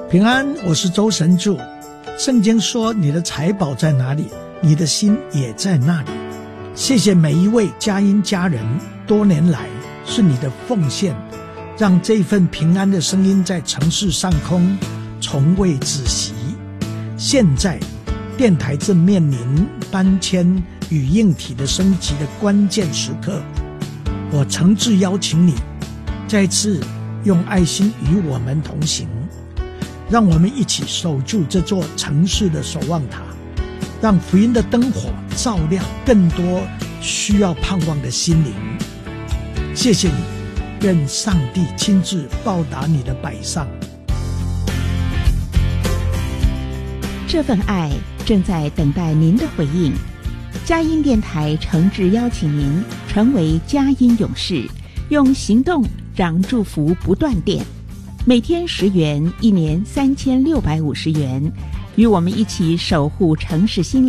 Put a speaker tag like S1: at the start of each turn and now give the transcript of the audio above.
S1: 平安，我是周神助。圣经说，你的财宝在哪里，你的心也在那里。谢谢每一位佳音家人，多年来是你的奉献，让这份平安的声音在城市上空从未止息。现在电台正面临搬迁与硬体的升级的关键时刻，我诚挚邀请你再次用爱心与我们同行，让我们一起守住这座城市的守望塔，让福音的灯火照亮更多需要盼望的心灵。谢谢你，愿上帝亲自报答你的摆上。
S2: 这份爱正在等待您的回应。佳音电台诚挚邀请您成为佳音勇士，用行动让祝福不断电。每天10元，一年3650元，与我们一起守护城市心灵。